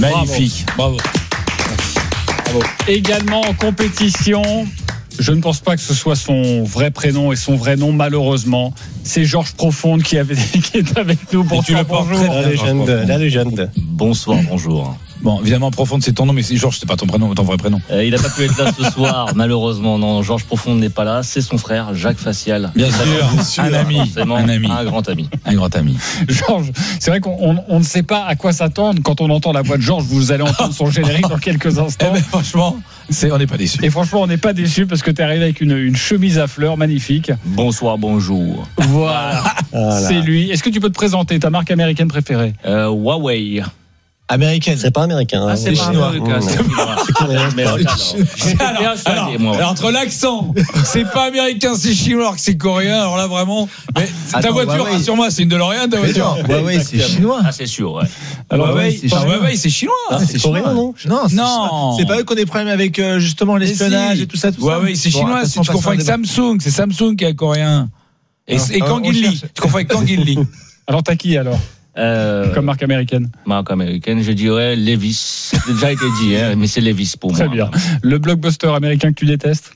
Magnifique. Bravo. Également en compétition, je ne pense pas que ce soit son vrai prénom et son vrai nom, malheureusement. C'est Georges Profonde qui est avec nous. Bonsoir, bonjour. La légende. Bonsoir, bonjour. Bon, évidemment, Profonde, c'est ton nom, mais Georges, c'est pas ton prénom, ton vrai prénom. Il n'a pas pu être là ce soir, malheureusement. Non, Georges Profonde n'est pas là. C'est son frère, Jacques Facial. Bien sûr, un ami. Un grand ami. Un grand ami. Georges, c'est vrai qu'on ne sait pas à quoi s'attendre quand on entend la voix de Georges. Vous allez entendre son générique dans quelques instants. Eh ben, franchement, on n'est pas déçus. Et franchement, on n'est pas déçus parce que tu es arrivé avec une chemise à fleurs magnifique. Bonsoir, bonjour. Voilà. C'est lui. Est-ce que tu peux te présenter ta marque américaine préférée? Huawei. Américaine. C'est pas américain. Ah, c'est chinois. C'est coréen. Alors, entre l'accent, c'est pas américain, c'est chinois, alors que c'est coréen. Alors là, vraiment. Mais ta voiture, rassure-moi, c'est une DeLorean, ta voiture. Huawei, c'est chinois. Ah, c'est sûr, ouais. Alors, Huawei, c'est chinois. C'est coréen, non? Non. C'est pas eux qu'on des problèmes avec justement l'espionnage et tout ça. Huawei, c'est chinois. Tu confonds avec Samsung. C'est Samsung qui est coréen. Et Kang In-lee. Tu confonds avec Kang In-lee. Alors, t'as qui alors? Comme marque américaine. Marque américaine, je dirais Levi's. Ça a déjà été dit, mais c'est Levi's pour moi. Très bien. Le blockbuster américain que tu détestes?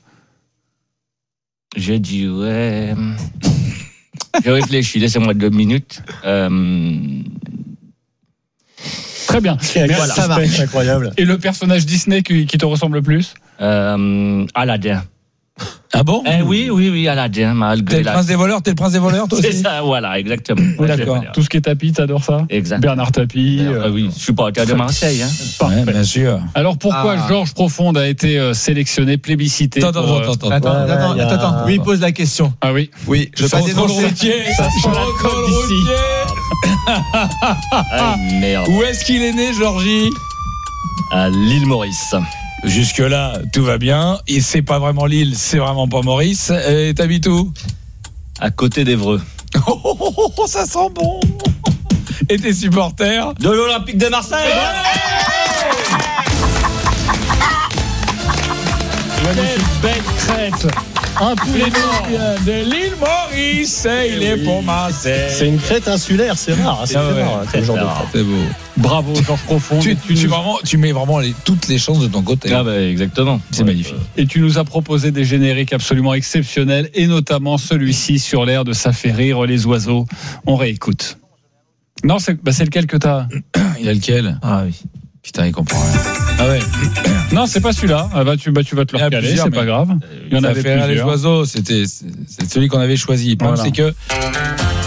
Je dirais. Je réfléchis, laissez-moi 2 minutes. Très bien. Voilà. Ça marche, incroyable. Et le personnage Disney qui te ressemble le plus? Aladdin. Ah bon? Oui, Aladdin, malgré T'es le prince des voleurs, toi c'est aussi? ça, voilà, exactement. D'accord. Tout ce qui est tapis, t'adores ça? Exact. Bernard Tapie. Oui, je suis pas de Marseille. Parfait. Ouais, bien sûr. Alors pourquoi Georges Profonde a été sélectionné, plébiscité? Attends. Oui, il pose la question. Ah oui. Oui, je passe Merde. Où est-ce qu'il est né, Georgie? À l'île Maurice. Jusque-là, tout va bien. Et c'est pas vraiment l'île, c'est vraiment pas Maurice. Et t'habites où? À côté d'Évreux. Oh, ça sent bon. Et tes supporters? De l'Olympique de Marseille. Quelle belle crête. Un poulet noir de l'île Maurice, il est pour Marseille. C'est une crête insulaire, c'est rare. C'est rare comme genre de crête. C'est beau. Bravo, Georges Profonde. Tu mets vraiment toutes les chances de ton côté. Ah bah exactement. C'est magnifique. Et tu nous as proposé des génériques absolument exceptionnels, et notamment celui-ci sur l'air de Ça fait rire les oiseaux. On réécoute. Non, c'est lequel que t'as? Il a lequel? Ah oui. Putain, il comprend rien. Ah ouais. Non, c'est pas celui-là. Ah bah, tu vas te le recaler, c'est pas grave. Il y en avait plusieurs. Les plusieurs. oiseaux, c'est celui qu'on avait choisi. Le problème, c'est que